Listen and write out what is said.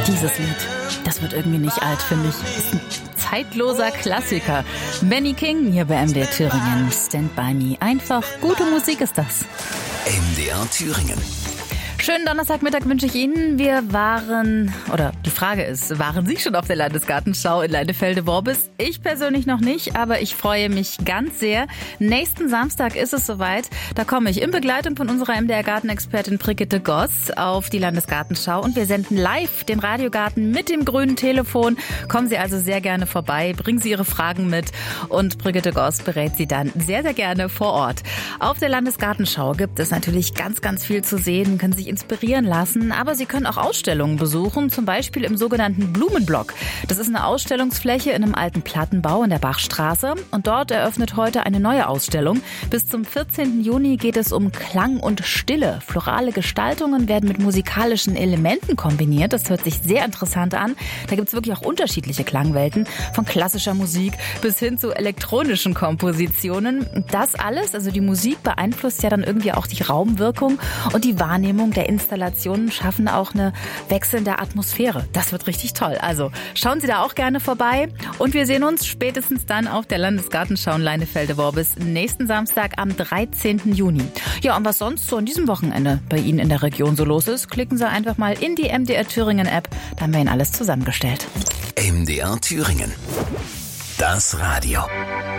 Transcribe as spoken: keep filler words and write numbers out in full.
Dieses Lied, das wird irgendwie nicht alt, finde ich. Ist ein zeitloser Klassiker. Benny King hier bei M D R Thüringen. Stand by me. Einfach gute Musik ist das. M D R Thüringen. Schönen Donnerstagmittag wünsche ich Ihnen. Wir waren, oder die Frage ist, waren Sie schon auf der Landesgartenschau in Leinefelde-Worbis? Ich persönlich noch nicht, aber ich freue mich ganz sehr. Nächsten Samstag ist es soweit. Da komme ich in Begleitung von unserer M D R-Gartenexpertin Brigitte Goss auf die Landesgartenschau und wir senden live den Radiogarten mit dem grünen Telefon. Kommen Sie also sehr gerne vorbei, bringen Sie Ihre Fragen mit und Brigitte Goss berät Sie dann sehr, sehr gerne vor Ort. Auf der Landesgartenschau gibt es natürlich ganz, ganz viel zu sehen, können sich inspirieren lassen, aber Sie können auch Ausstellungen besuchen, zum Beispiel im sogenannten Blumenblock. Das ist eine Ausstellungsfläche in einem alten Plattenbau in der Bachstraße und dort eröffnet heute eine neue Ausstellung. Bis zum vierzehnten Juni geht es um Klang und Stille. Florale Gestaltungen werden mit musikalischen Elementen kombiniert. Das hört sich sehr interessant an. Da gibt es wirklich auch unterschiedliche Klangwelten, von klassischer Musik bis hin zu elektronischen Kompositionen. Das alles, also die Musik, beeinflusst ja dann irgendwie auch die Raumwirkung und die Wahrnehmung der Installationen schaffen auch eine wechselnde Atmosphäre. Das wird richtig toll. Also schauen Sie da auch gerne vorbei und wir sehen uns spätestens dann auf der Landesgartenschau in Leinefelde-Worbis nächsten Samstag am dreizehnten Juni. Ja, und was sonst so an diesem Wochenende bei Ihnen in der Region so los ist, klicken Sie einfach mal in die M D R Thüringen App, da haben wir Ihnen alles zusammengestellt. M D R Thüringen. Das Radio.